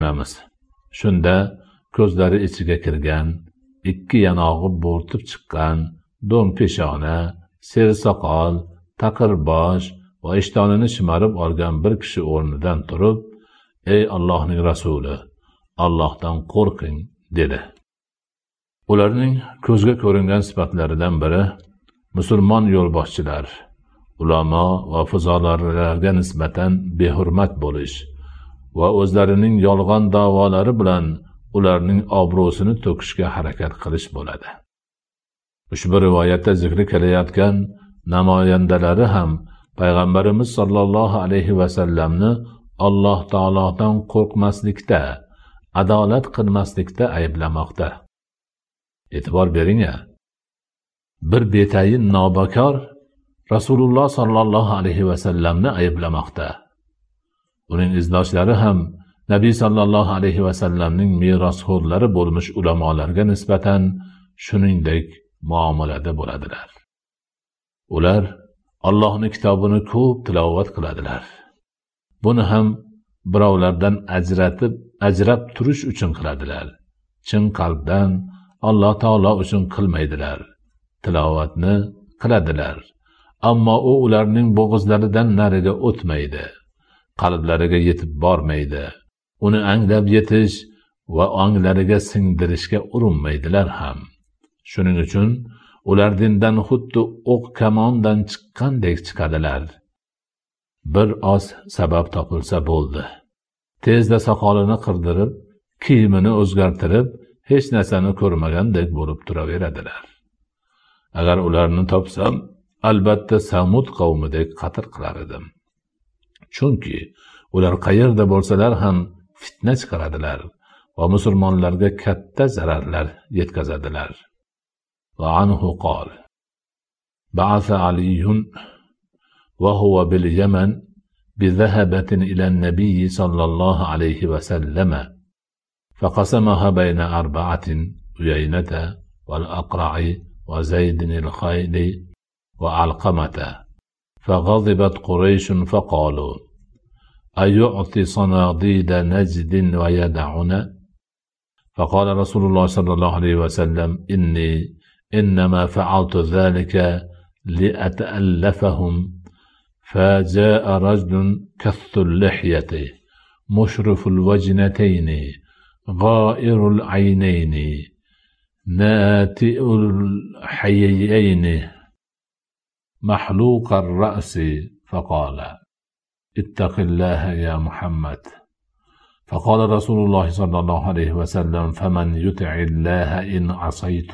Shunda ko'zlari ichiga kirgan, ikki yanog'i bo'rtib chiqqan, do'ng peshona, sersoqol, taqir bosh va ishtonini shimarib olgan bir kishi o'rnidan turib, "Ey Allohning rasuli, Allohdan qo'rqing", dedi. Ularning ko'zga ko'ringan sifatlaridan biri musulmon yo'lboshchilar, ulamo va fuzolarlarga nisbatan behurmat bo'lish va o'zlarining yolg'on da'volari bilan ularning obro'sini to'kishga harakat qilish bo'ladi. Ushbu rivoyatda zikri qilayotgan namoyandalari ham payg'ambarimiz sollallohu alayhi va sallamni Alloh taolodan qo'rqmaslikda, adolat qilmaslikda ayblamoqda. E'tibor bering-a. Bir betayin nobakor Rasululloh sollallohu alayhi va sallamni ayblamoqda. Uning izdoshlari ham Nabiy sallallohu alayhi va sallamning merosxo'rlari bo'lmish ulamolarga nisbatan shuningdek muomalada bo'ladilar. Ular Allohning kitobini ko'p tilovat qiladilar. Buni ham birovlardan ajrab turish uchun qiladilar. Chin qalbdan Alloh taolo uchun qilmaydilar. Tilovatni qiladilar. Ammo u ularning bo'g'izlaridan nariga o'tmaydi. Qalblariga yetib bormaydi. Uni anglab yetish va onglariga singdirishga urinmaydilar ham. Shuning uchun ular dindan xuddi o'q kamondan chiqqandek chiqadilar. Bir oz sabab topilsa bo'ldi. Tezda soqolini qirdirib, kiyimini o'zgartirib, hech narsani ko'rmagandek bo'lib turaveradilar. Agar ularni topsam, albatta Samud qavmidek qatl qilar edim. Chunki ular qayerda bo'lsalar ham fitna chiqaradilar va musulmonlarga katta zararlar yetkazadilar. Va anhu qol: Ba'atha Aliyun va huwa bil Yaman bi dhahabatin ila an-nabiy sallallohu alayhi va sallama faqasamaha bayna arba'atin Uyaynata wal Aqra'i wa Zayd al-Khayli wa Alqamata فغضبت قريش فقالوا أيعطي صناديد نجد ويدعنا فقال رسول الله صلى الله عليه وسلم إنما فعلت ذلك لأتألفهم فجاء رجل كث اللحية مشرف الوجنتين غائر العينين ناتئ الحيين محلوق الرأس فقال اتق الله يا محمد فقال رسول الله صلى الله عليه وسلم فمن يطع الله إن عصيت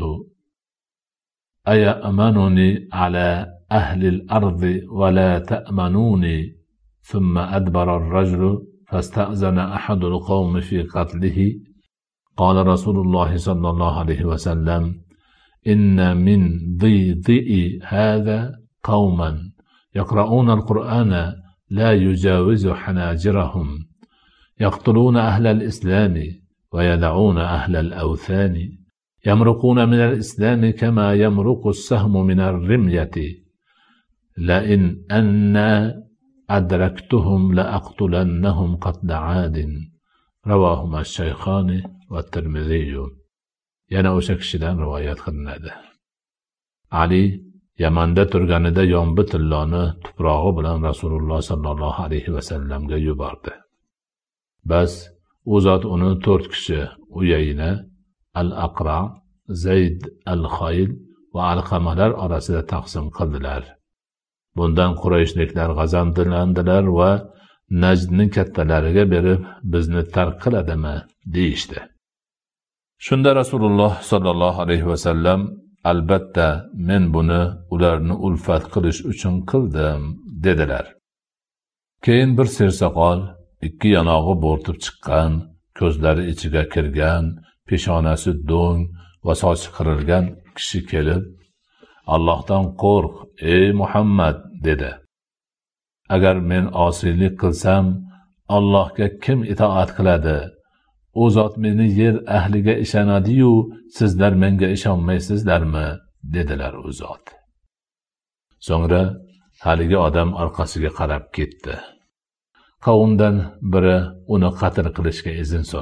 أيأمنني على أهل الأرض ولا تأمنوني ثم أدبر الرجل فاستأذن أحد القوم في قتله قال رسول الله صلى الله عليه وسلم إن من ضيضئ هذا قوما يقرؤون القرآن لا يجاوز حناجرهم يقتلون أهل الإسلام ويدعون أهل الأوثان يمرقون من الإسلام كما يمرق السهم من الرمية لئن أنا أدركتهم لأقتلنهم قتل عاد رواهما الشيخان والترمذي. Yana o'sha kishidan rivoyat qilinadi. Ali Yamanda turganida yombi tilloni tuprog'i bilan Rasululloh sallallohu alayhi va sallamga yubordi. Bas u zot uni 4 kishi Uyayna, Al-Aqra, Zayd al-Khayl va Alqamalar orasida taqsim qildilar. Bundan Qurayshliklar g'azablandilar va Najdning kattalariga berib bizni tark qiladimi deyishdi. Shunda Rasululloh sallallohu alayhi va sallam albatta men buni ularni ulfat qilish uchun qildim dedilar. Keyin bir sersoqol, ikki yanog'i bo'rtib chiqqan, ko'zlari ichiga kirgan, peshonasi do'ng va sochi qirilgan kishi kelib, Allohdan qo'rq, ey Muhammad dedi. Agar men osiylik qilsam, Allohga kim itoat qiladi? U zot meni yer ahliga ishonadi-yu, sizlar menga ishonmaysizlarmi? dedilar u zot. So'ngra haligi odam orqasiga qarab ketdi. Qavmdan biri uni qatl qilishga izn so'radi.